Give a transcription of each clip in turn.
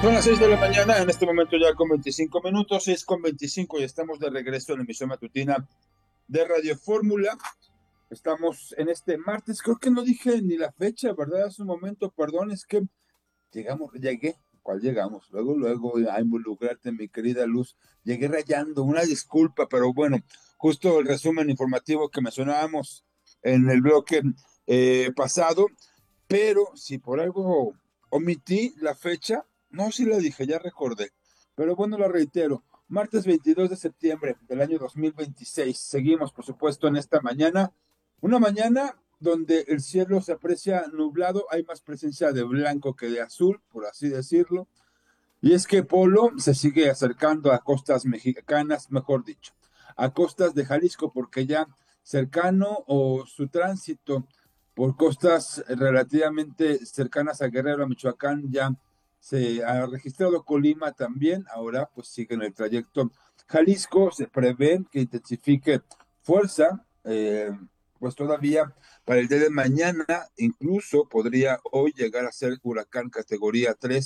Son las 6 de la mañana, en este momento ya con 25 minutos, 6:25 y estamos de regreso en la emisión matutina de Radio Fórmula. Estamos en este martes, creo que no dije ni la fecha, ¿verdad? Hace un momento, perdón, es que llegué, ¿cuál llegamos? Luego, a involucrarte, mi querida Luz, llegué rayando, una disculpa, pero bueno, justo el resumen informativo que mencionábamos en el bloque pasado, pero si por algo omití la fecha, no, sí la dije, ya recordé, pero bueno, la reitero, martes 22 de septiembre del año 2026, seguimos por supuesto en esta mañana, una mañana donde el cielo se aprecia nublado, hay más presencia de blanco que de azul, por así decirlo, y es que Polo se sigue acercando a costas mexicanas, mejor dicho, a costas de Jalisco, porque ya cercano o su tránsito por costas relativamente cercanas a Guerrero, a Michoacán, ya se ha registrado Colima también, ahora pues sigue en el trayecto Jalisco, se prevé que intensifique fuerza, pues todavía para el día de mañana, incluso podría hoy llegar a ser huracán categoría 3.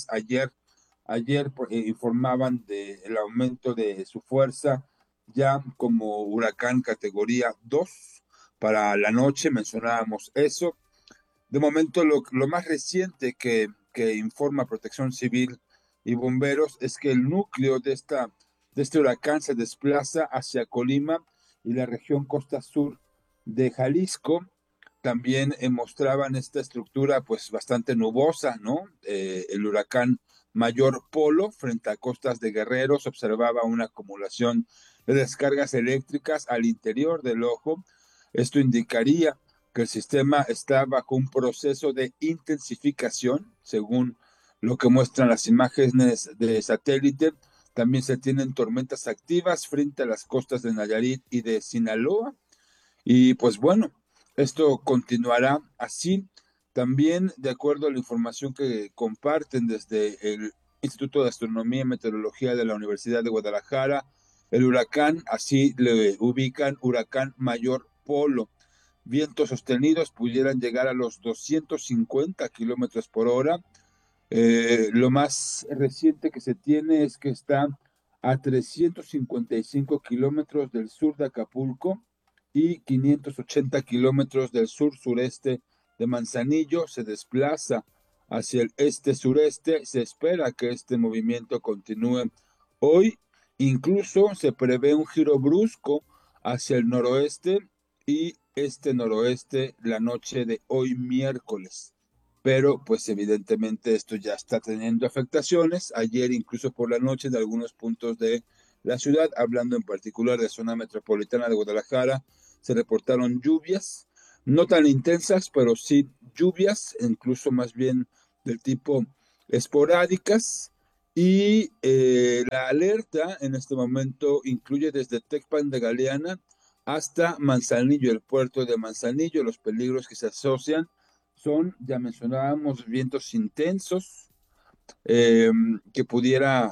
Ayer informaban del aumento de su fuerza ya como huracán categoría 2. Para la noche mencionábamos eso. De momento, lo más reciente que informa Protección Civil y Bomberos es que el núcleo de este huracán se desplaza hacia Colima y la región costa sur de Jalisco. También mostraban esta estructura pues bastante nubosa, ¿no? El huracán mayor Polo frente a costas de Guerrero se observaba una acumulación de descargas eléctricas al interior del ojo. Esto indicaría que el sistema está bajo un proceso de intensificación, según lo que muestran las imágenes de satélite. También se tienen tormentas activas frente a las costas de Nayarit y de Sinaloa. Y pues bueno, esto continuará así. También, de acuerdo a la información que comparten desde el Instituto de Astronomía y Meteorología de la Universidad de Guadalajara, el huracán, así le ubican, huracán mayor Polo. Vientos sostenidos pudieran llegar a los 250 kilómetros por hora. Lo más reciente que se tiene es que está a 355 kilómetros del sur de Acapulco y 580 kilómetros del sur-sureste de Manzanillo. Se desplaza hacia el este-sureste. Se espera que este movimiento continúe hoy. Incluso se prevé un giro brusco hacia el noroeste y este-noroeste la noche de hoy miércoles, pero pues evidentemente esto ya está teniendo afectaciones. Ayer incluso por la noche de algunos puntos de la ciudad, hablando en particular de zona metropolitana de Guadalajara, se reportaron lluvias, no tan intensas, pero sí lluvias, incluso más bien del tipo esporádicas. Y la alerta en este momento incluye desde Tecpan de Galeana hasta Manzanillo, el puerto de Manzanillo. Los peligros que se asocian son, ya mencionábamos, vientos intensos, eh, que pudiera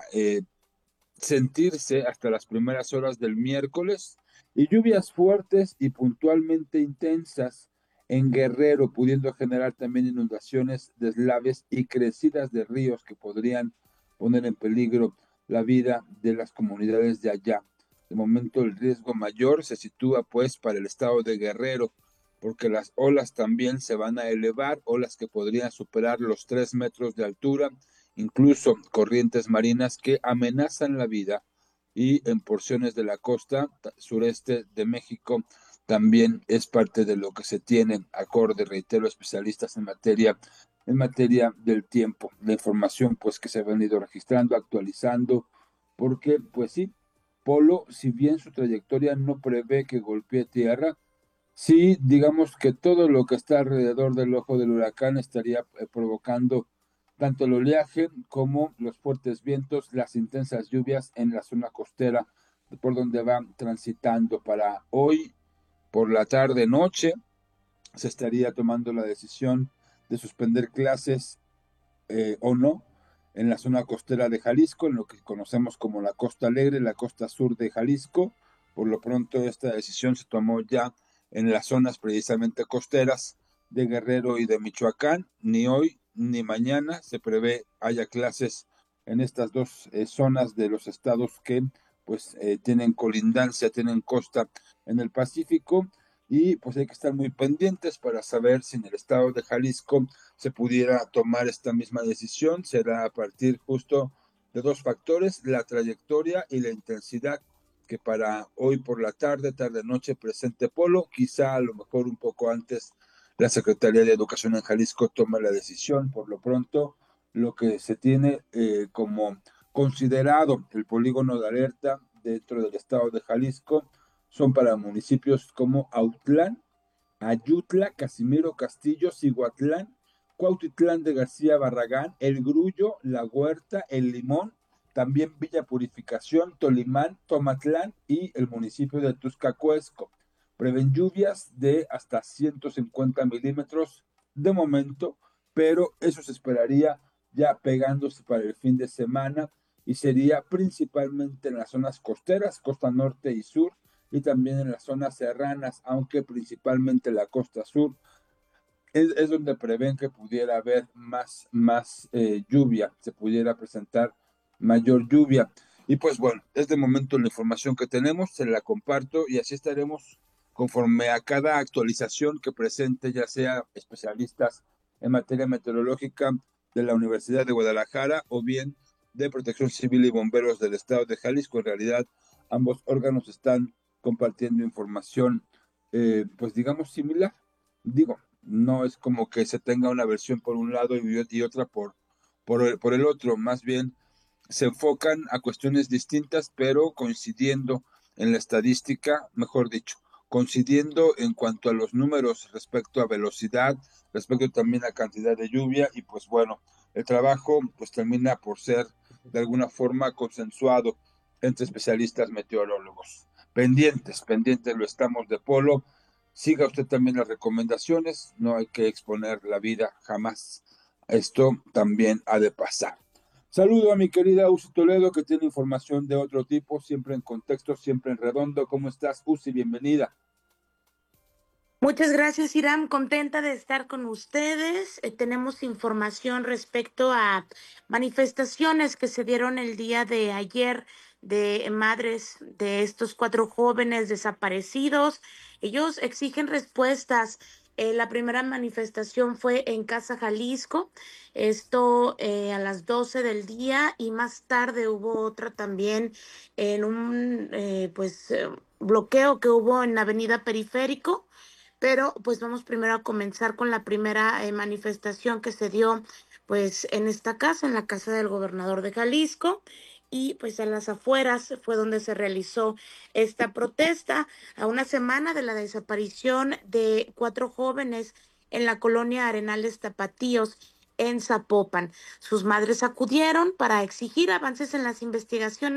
sentirse hasta las primeras horas del miércoles, y lluvias fuertes y puntualmente intensas en Guerrero, pudiendo generar también inundaciones, deslaves y crecidas de ríos que podrían poner en peligro la vida de las comunidades de allá. De momento el riesgo mayor se sitúa pues para el estado de Guerrero, porque las olas también se van a elevar, olas que podrían superar los 3 metros de altura, incluso corrientes marinas que amenazan la vida, y en porciones de la costa sureste de México también es parte de lo que se tiene acorde, reitero, especialistas en materia del tiempo, la información pues que se ha venido registrando, actualizando, porque pues sí, Polo, si bien su trayectoria no prevé que golpee tierra, sí, digamos que todo lo que está alrededor del ojo del huracán estaría provocando tanto el oleaje como los fuertes vientos, las intensas lluvias en la zona costera por donde va transitando. Para hoy, por la tarde, noche, se estaría tomando la decisión de suspender clases o no en la zona costera de Jalisco, en lo que conocemos como la Costa Alegre, la costa sur de Jalisco. Por lo pronto, esta decisión se tomó ya en las zonas precisamente costeras de Guerrero y de Michoacán. Ni hoy ni mañana se prevé haya clases en estas dos zonas de los estados que pues tienen colindancia, tienen costa en el Pacífico, y pues hay que estar muy pendientes para saber si en el estado de Jalisco se pudiera tomar esta misma decisión. Será a partir justo de dos factores: la trayectoria y la intensidad que para hoy por la tarde, tarde-noche presente Polo. Quizá a lo mejor un poco antes la Secretaría de Educación en Jalisco toma la decisión. Por lo pronto, lo que se tiene como considerado el polígono de alerta dentro del estado de Jalisco son para municipios como Autlán, Ayutla, Casimiro Castillo, Cihuatlán, Cuautitlán de García Barragán, El Grullo, La Huerta, El Limón, también Villa Purificación, Tolimán, Tomatlán y el municipio de Tuscacuesco. Prevén lluvias de hasta 150 milímetros de momento, pero eso se esperaría ya pegándose para el fin de semana, y sería principalmente en las zonas costeras, costa norte y sur, y también en las zonas serranas, aunque principalmente la costa sur es donde prevén que pudiera haber más lluvia, se pudiera presentar mayor lluvia. Y pues bueno, es de momento la información que tenemos, se la comparto y así estaremos conforme a cada actualización que presente, ya sea especialistas en materia meteorológica de la Universidad de Guadalajara o bien de Protección Civil y Bomberos del Estado de Jalisco. En realidad, ambos órganos están compartiendo información, pues digamos, similar. Digo, no es como que se tenga una versión por un lado y otra por el otro, más bien se enfocan a cuestiones distintas, pero coincidiendo en la estadística, mejor dicho, coincidiendo en cuanto a los números respecto a velocidad, respecto también a cantidad de lluvia, y pues bueno, el trabajo pues termina por ser de alguna forma consensuado entre especialistas meteorólogos. Pendientes lo estamos de Polo. Siga usted también las recomendaciones, no hay que exponer la vida jamás. Esto también ha de pasar. Saludo a mi querida Uzi Toledo, que tiene información de otro tipo, siempre en contexto, siempre en redondo. ¿Cómo estás, Uzi? Bienvenida. Muchas gracias, Iram. Contenta de estar con ustedes. Tenemos información respecto a manifestaciones que se dieron el día de ayer de madres de estos cuatro jóvenes desaparecidos. Ellos exigen respuestas. La primera manifestación fue en Casa Jalisco, esto a las 12 del día, y más tarde hubo otra también en un bloqueo que hubo en la Avenida Periférico. Pero pues vamos primero a comenzar con la primera manifestación que se dio pues en esta casa, en la casa del gobernador de Jalisco, y pues a las afueras fue donde se realizó esta protesta a una semana de la desaparición de cuatro jóvenes en la colonia Arenales Tapatíos en Zapopan. Sus madres acudieron para exigir avances en las investigaciones